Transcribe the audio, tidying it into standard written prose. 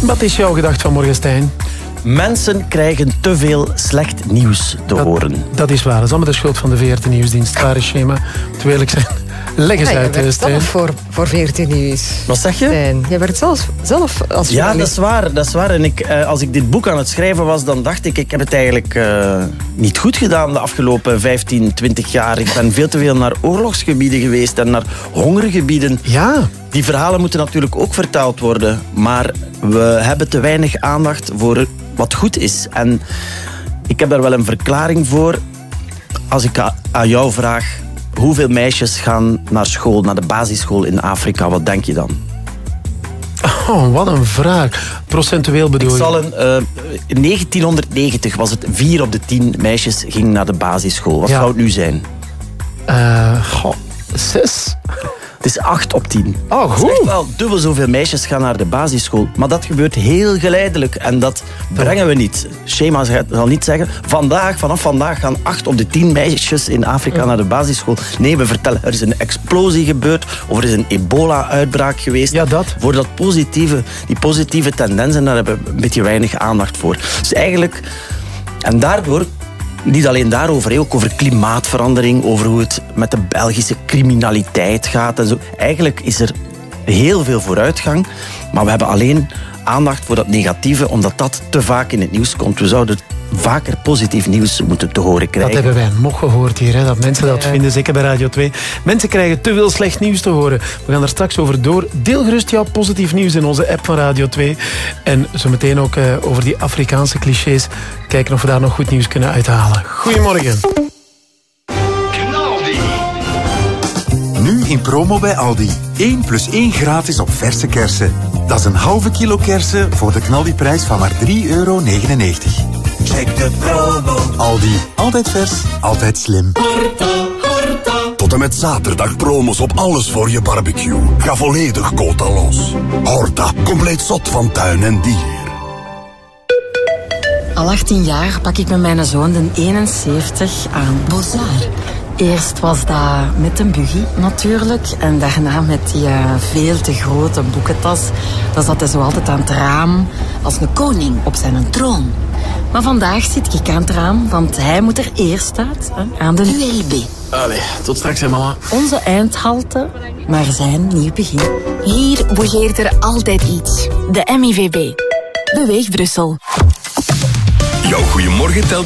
Wat is jouw gedachte van morgen, Stijn? Mensen krijgen te veel slecht nieuws te horen. Dat is waar. Dat is allemaal de schuld van de VRT Nieuwsdienst. Ware schema. Te eerlijk zijn. Leg eens uit, Stijn. Voor VRT Nieuws. Wat zeg je? Stijn, jij werkt zelf als journalist. Ja, dat is waar. En als ik dit boek aan het schrijven was, dan dacht ik heb het eigenlijk niet goed gedaan de afgelopen 15, 20 jaar. Ik ben veel te veel naar oorlogsgebieden geweest en naar hongergebieden. Ja. Die verhalen moeten natuurlijk ook vertaald worden. Maar we hebben te weinig aandacht voor wat goed is. En ik heb daar wel een verklaring voor. Als ik aan jou vraag, hoeveel meisjes gaan naar school, naar de basisschool in Afrika? Wat denk je dan? Oh, wat een vraag. Procentueel bedoel je? In 1990 was het 4 op de 10 meisjes gingen naar de basisschool. Wat zou het nu zijn? 6? Het is 8 op 10. Oh, goed. Echt wel dubbel zoveel meisjes gaan naar de basisschool. Maar dat gebeurt heel geleidelijk. En dat brengen we niet. Schema zal niet zeggen, vanaf vandaag gaan 8 op de 10 meisjes in Afrika naar de basisschool. Nee, we vertellen, er is een explosie gebeurd. Of er is een ebola-uitbraak geweest. Ja, dat. Voor die positieve tendensen, daar hebben we een beetje weinig aandacht voor. Dus eigenlijk, en daardoor, niet alleen daarover, ook over klimaatverandering, over hoe het met de Belgische criminaliteit gaat en zo. Eigenlijk is er heel veel vooruitgang, maar we hebben alleen aandacht voor dat negatieve, omdat dat te vaak in het nieuws komt. We zouden vaker positief nieuws moeten te horen krijgen. Dat hebben wij nog gehoord hier, hè, dat mensen dat vinden, zeker bij Radio 2. Mensen krijgen te veel slecht nieuws te horen. We gaan er straks over door. Deel gerust jouw positief nieuws in onze app van Radio 2. En zo meteen ook over die Afrikaanse clichés. Kijken of we daar nog goed nieuws kunnen uithalen. Goedemorgen. Nu in promo bij Aldi. 1 + 1 gratis op verse kersen. Dat is een halve kilo kersen voor de knaldiprijs van maar €3,99. Check de promo. Aldi. Altijd vers, altijd slim. Tot en met zaterdag promos op alles voor je barbecue. Ga volledig quota los. Horta, compleet zot van tuin en dier. Al 18 jaar pak ik met mijn zoon de 71 aan Bozar. Eerst was dat met een buggy natuurlijk. En daarna met die veel te grote boekentas. Dan zat hij zo altijd aan het raam als een koning op zijn troon. Maar vandaag zit ik aan het raam, want hij moet er eerst uit, aan de ULB. Allee, tot straks hè, mama. Onze eindhalte, maar zijn nieuw begin. Hier bougeert er altijd iets. De MIVB. Beweeg Brussel. Jouw goeiemorgen telt